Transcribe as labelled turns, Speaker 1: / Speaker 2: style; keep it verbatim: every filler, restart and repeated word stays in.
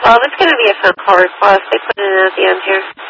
Speaker 1: Um, it's going to be a phone call request. They put it in at the end here.